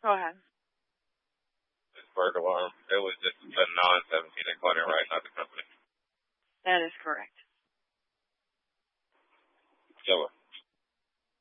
Go ahead. This burglar alarm, it was just a non-17 declining right, not the company. That is correct.